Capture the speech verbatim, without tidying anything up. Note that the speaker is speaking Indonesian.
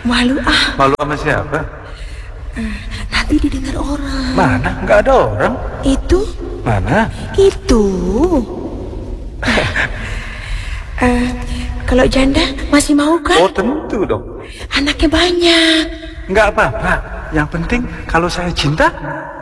Malu ah. Malu sama siapa? Nanti didengar orang. Mana? Nggak ada orang. Itu? Mana? Itu. uh, Kalau janda masih mau kan? Oh tentu dong. Anaknya banyak. Nggak apa-apa. Yang penting kalau saya cinta,